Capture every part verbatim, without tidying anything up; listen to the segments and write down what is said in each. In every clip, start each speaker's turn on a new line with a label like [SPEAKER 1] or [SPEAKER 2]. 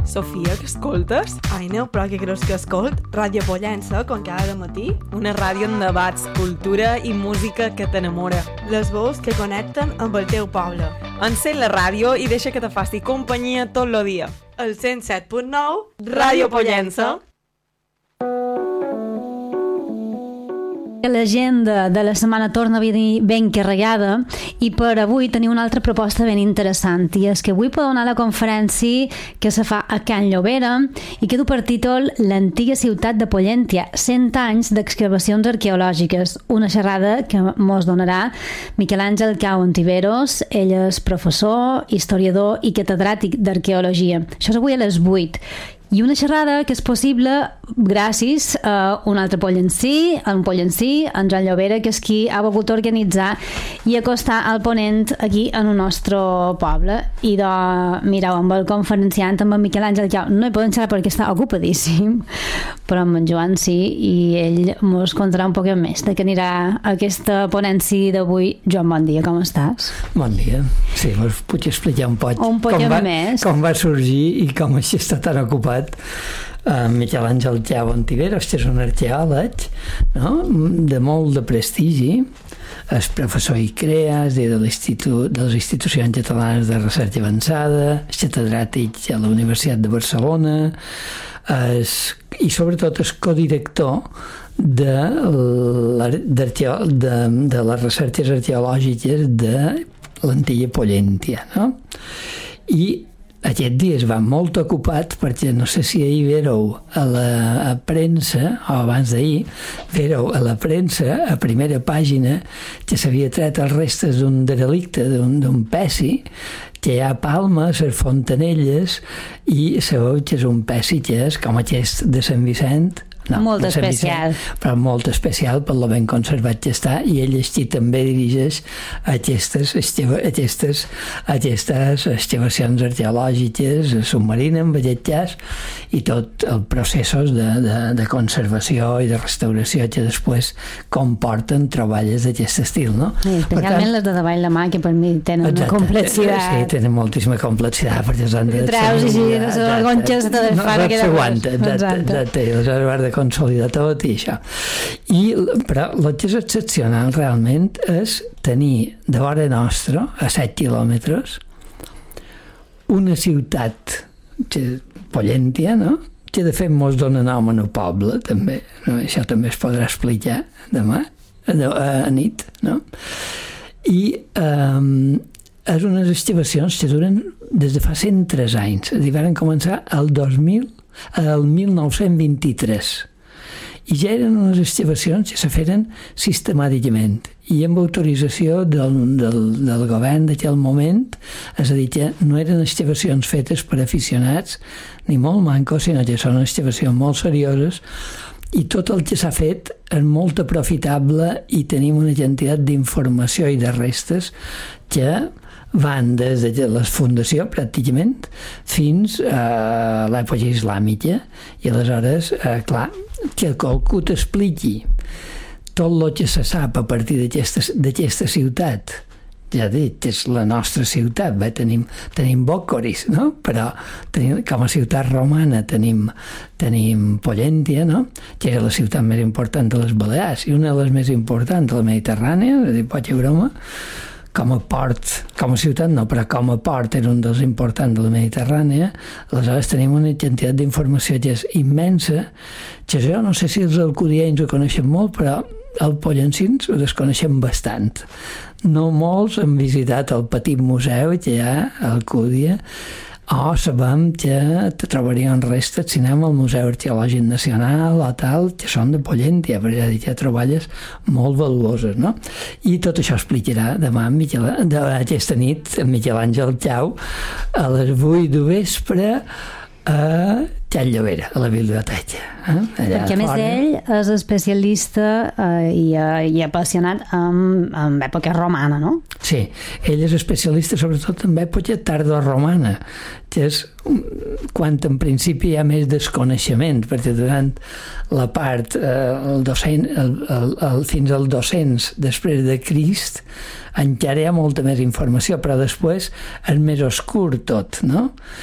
[SPEAKER 1] Sofia, que escoltes?
[SPEAKER 2] Aina, però què creus que escolt? Ràdio Pollença, com cada matí.
[SPEAKER 1] Una ràdio amb debats, cultura i música que t'enamora.
[SPEAKER 2] Les veus que connecten amb el teu poble.
[SPEAKER 1] Encén la ràdio i deixa que te faci companyia tot el dia.
[SPEAKER 2] El cent set punt nou,
[SPEAKER 1] Ràdio Pollença.
[SPEAKER 3] L'agenda de la setmana torna ben carregada i per avui tenim una altra proposta ben interessant, i és que avui podeu anar a la conferència que se fa a Can Llobera i que du per títol L'antiga ciutat de Pollentia, cent anys d'excavacions arqueològiques, una xerrada que mos donarà Miquel Àngel Cau Ontiveros. Ell és professor, historiador i catedràtic d'arqueologia. Això és avui a les vuit. I una xerrada que és possible gràcies a un altre pollencí, a un pollencí, en Joan Llobera, que és qui ha volgut organitzar i acostar al ponent aquí en el nostre poble. I de, mireu, amb el conferenciant, amb en Miquel Àngel Cau, no hi podem xerrar perquè està ocupadíssim, però amb en Joan sí, i ell mos contarà un poc més de què anirà aquesta ponència d'avui. Joan, bon dia, com estàs?
[SPEAKER 4] Bon dia. Sí, us puc explicar un poc,
[SPEAKER 3] un poc
[SPEAKER 4] com, va,
[SPEAKER 3] més.
[SPEAKER 4] com va sorgir i com així està tan ocupat. Uh, Miquel Àngel Cau Ontiveros, que és un arqueòleg, no? De molt de prestigi, és professor i creas de l'Institut de les Institucions Catalanes de Recerca Avançada, és catedràtic a la Universitat de Barcelona, és, i sobretot és codirector de, la, de, de, de les recerques arqueològiques de l'antiga Pollentia, no? I aquest dia es va molt ocupat perquè no sé si ahir véreu a la a premsa, o abans d'ahir, véreu a la premsa, a primera pàgina, que s'havia tret els restes d'un derelicte, d'un pessi, que hi ha a Palma, les Fontanelles, i sabeu que és un pessi que és com aquest de Sant Vicent, no,
[SPEAKER 3] molt especial.
[SPEAKER 4] Vicent, però molt especial per lo ben conservat que està, i ell aquí també dirigeix aquestes, aquestes, aquestes excavacions arqueològiques submarines, en aquest cas, i tot els processos de, de, de conservació i de restauració que després comporten treballes d'aquest estil, no?
[SPEAKER 3] Sí, especialment tant, les de davall la mà, que per mi tenen exacte, una complexitat.
[SPEAKER 4] Sí, tenen moltíssima complexitat, perquè s'han de...
[SPEAKER 3] Treus i si les gonxes te les fa que
[SPEAKER 4] s'aguanta, exacte, i les consolidar tot i això. I, però el que és excepcional realment és tenir de vora nostra, a set quilòmetres, una ciutat que, Pollentia, no? Que de fet mos dona nom en el poble, també. No? Això també es podrà explicar demà, a, a nit, no? I eh, és unes excavacions que duren des de fa cent tres anys. És a dir, van començar el dos mil, el mil nou-cents vint-i-tres. I ja eren unes excavacions que se feren sistemàticament i amb autorització del, del, del govern d'aquell moment, és a dir, que no eren excavacions fetes per aficionats ni molt mancos, sinó que són excavacions molt serioses, i tot el que s'ha fet és molt aprofitable i tenim una quantitat d'informació i de restes que van des de la fundació pràcticament fins a l'època islàmica, i aleshores, eh, clar, que qualcú t'expliqui tot el que se sap a partir d'aquesta ciutat. Ja dic, és la nostra ciutat, bé, tenim, tenim Bòcoris, no? Però tenim, com a ciutat romana tenim, tenim Pollentia, no? Que era la ciutat més important de les Balears i una de les més importants de la Mediterrània, és a dir, poca broma, com a port, com a ciutat no, però com a port era un dels importants de la Mediterrània. Aleshores tenim una quantitat d'informació que és immensa, que jo no sé si els alcudienys ho coneixen molt, però els pollencins ho desconeixem bastant. No molts han visitat el petit museu que hi ha a Alcúdia, o sabem que te trobaríem restes si anem al Museu Arqueològic Nacional o tal, que són de Pollentia, perquè ja dic, hi ha troballes molt valuoses, no? I tot això explicarà demà, Miquel, de, aquesta nit, en Miquel Àngel Cau, a les vuit de vespre, a Can Llobera, a la biblioteca. Eh?
[SPEAKER 3] Perquè a més ell és especialista eh, i, uh, i apassionat en, en època romana, no?
[SPEAKER 4] Sí, ell és especialista sobretot en època tardoromana, que és quan en principi hi ha més desconeixement, perquè durant la part eh, el docent, el, el, el, fins al dos-cents després de Crist encara hi ha molta més informació, però després és més oscur tot, no?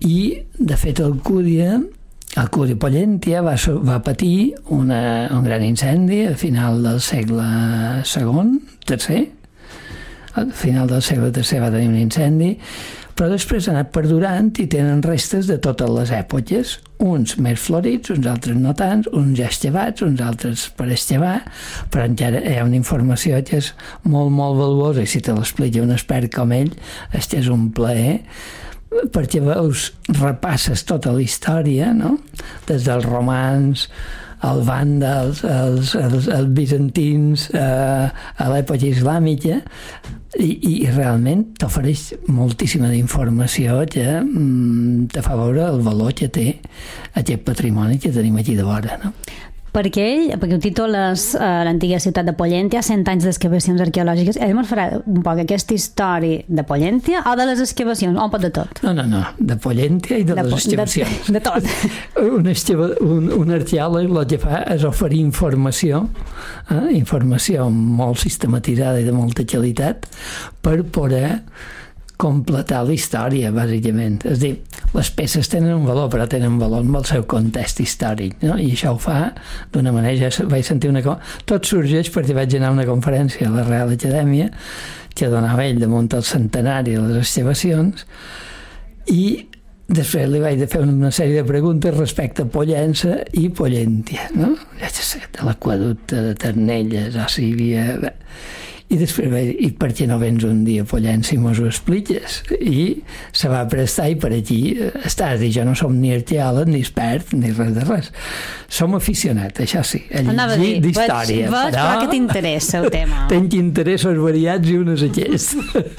[SPEAKER 4] I, de fet, Alcúdia, Alcúdia Pollentia va, va patir una, un gran incendi a final del segle segon, tercer. Al final del segle tercer va tenir un incendi, però després ha anat perdurant i tenen restes de totes les èpoques, uns més florits, uns altres no tants, uns ja estivats, uns altres per estivar, però encara hi ha una informació que és molt, molt valuosa, i si te l'explica un expert com ell, este és un plaer, perquè veus, repasses tota la història, no? Des dels romans, els vàndals, els, els, els bizantins, eh, a l'època islàmica, i, i realment t'ofereix moltíssima d'informació que mm, te fa veure el valor que té aquest patrimoni que tenim aquí de vora, no?
[SPEAKER 3] Perquè ell, perquè el títol és uh, l'antiga ciutat de Pollentia, cent anys d'excavacions arqueològiques. Ell ens farà un poc aquesta història de Pollentia o de les excavacions, o un poc de tot?
[SPEAKER 4] No, no, no, de Pollentia i de, de les excavacions.
[SPEAKER 3] De, de tot.
[SPEAKER 4] un, un, un arqueòleg el que fa és oferir informació, eh, informació molt sistematitzada i de molta qualitat, per poder completar la història, bàsicament. És a dir, les peces tenen un valor, però tenen valor amb el seu context històric, no? I això ho fa d'una manera... Ja vaig sentir una... Tot sorgeix perquè vaig anar a una conferència a la Real Acadèmia que donava ell damunt el centenari de les excavacions, i després li vaig fer una sèrie de preguntes respecte a Pollença i Pollentia, no? Ja sé, de l'aqüeducte de Ternelles, o si hi havia... I després vaig dir, i per què no vens un dia a Pollença i mos ho expliques? I se va prestar, i per aquí estàs, i jo no som ni arqueòleg, ni expert, ni res de res. Som aficionats, això sí, a llegir d'història.
[SPEAKER 3] Veig, veig però que t'interessa el tema.
[SPEAKER 4] Tenc interessos variats i un és aquest.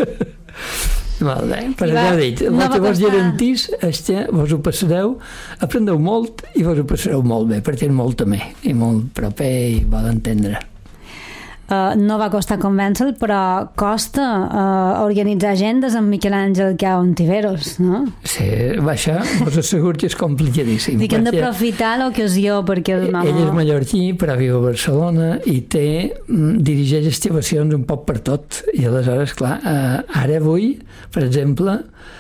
[SPEAKER 4] Molt bé, per això dic, el que vos garantís és que vos ho passareu, aprendeu molt i vos ho passareu molt bé, perquè és molt amè i molt proper i vol entendre.
[SPEAKER 3] Uh, no va costar convèncer-lo, però costa uh, organitzar agendes amb Miquel Àngel Cau Ontiveros, no?
[SPEAKER 4] Sí, això us asseguro que és complicadíssim.
[SPEAKER 3] Dic, hem d'aprofitar l'ocasió perquè...
[SPEAKER 4] Ell és mallorquí, però viu a Barcelona i té, dirigeix excavacions un poc per tot, i aleshores, clar, uh, ara avui, per exemple,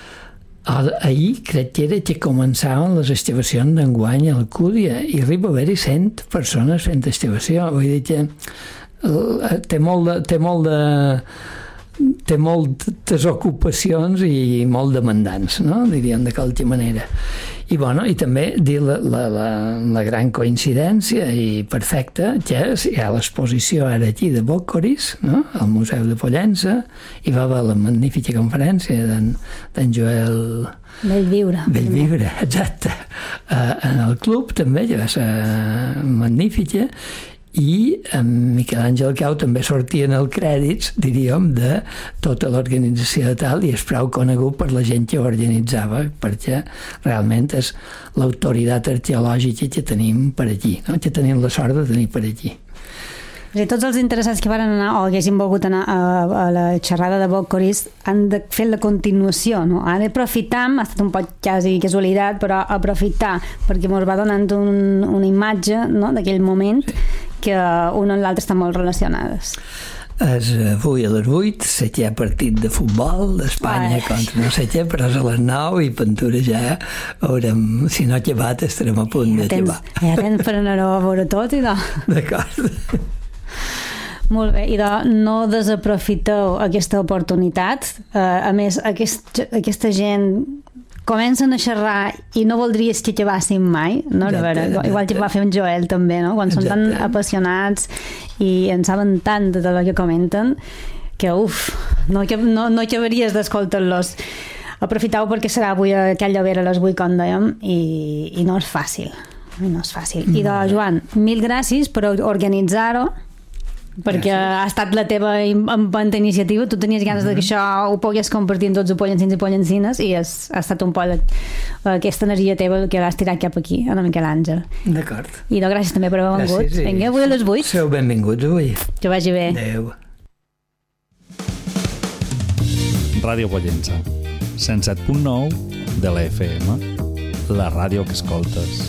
[SPEAKER 4] ahir crec que era que començaven les excavacions d'enguany a Alcúdia, i arriba a haver-hi cent persones fent excavació. Vull dir que té molt de, té molt de té moltes ocupacions i molt demandants, no? Diríem de qualque manera. I, bueno, i també dir la, la, la, la gran coincidència i perfecta que hi ha l'exposició ara aquí de Bocoris, no? Al Museu de Pollença, i va haver la magnífica conferència d'en Joel
[SPEAKER 3] Bellviure.
[SPEAKER 4] Bellviure, exacte. Uh, en el club també, que va ser magnífica, i en Miquel Àngel Cau també sortien els crèdits, diríem, de tota l'organització de tal, i és prou conegut per la gent que ho organitzava, perquè realment és l'autoritat arqueològica que tenim per aquí, no? Que tenim la sort de tenir per aquí.
[SPEAKER 3] O sigui, tots els interessats que van anar o haguessin volgut anar a, a la xerrada de Bocoris han de fer la continuació, no? Ara aprofitam, ha estat un poc quasi casualitat, però aprofitar, perquè ens va donant un, una imatge, no?, d'aquell moment, que un amb l'altre estan molt relacionades.
[SPEAKER 4] És avui a les vuit, setè partit de futbol d'Espanya contra no sé què, però és a les nou i Pentura ja haurem, si no llevat estarem a punt ja de llevar.
[SPEAKER 3] Ja tens per anar a veure tot i no?
[SPEAKER 4] D'acord.
[SPEAKER 3] Molt bé, i de, no desaprofiteu aquesta oportunitat. Uh, a més, aquest, aquesta gent comencen a xerrar i no voldries que acabassin mai, no? Exacte, veure, exacte. Igual que va fer en Joel també, no? Quan exacte. Són tan apassionats i en saben tant de tot el que comenten que uf, no, no, no acabaries d'escoltar-los. Aprofiteu perquè serà avui a Can Llobera a les vuit, com dèiem, i, i no és fàcil, no és fàcil. I de Joan, mil gràcies per organitzar-ho, perquè gràcies. Ha estat la teva empenta iniciativa, tu tenies ganes mm-hmm. de que això ho pogués compartir amb tots els pollencins i pollencines, i és, ha estat un poc aquesta energia teva que l'has tirat cap aquí, a Miquel Àngel.
[SPEAKER 4] D'acord.
[SPEAKER 3] I de gràcies també per haver vengut.
[SPEAKER 4] Sí.
[SPEAKER 3] Vinga, avui a les vuit.
[SPEAKER 4] Sou benvinguts avui.
[SPEAKER 3] Que vagi bé.
[SPEAKER 4] Adéu.
[SPEAKER 5] Ràdio Pollença, cent set punt nou de la F M, la ràdio que escoltes.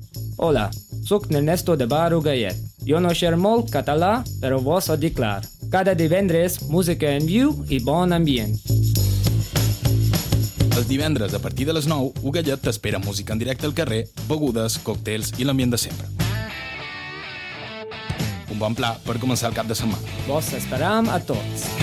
[SPEAKER 6] Hola, soc Ernesto de Baro Gayet. Jo no xer molt català, però vos ho dic clar. Cada divendres, música en viu i bon ambient.
[SPEAKER 7] Els divendres, a partir de les nou, Ugallet t'espera música en directe al carrer, begudes, còctels i l'ambient de sempre. Un bon pla per començar el cap de setmana.
[SPEAKER 6] Vos esperam a tots.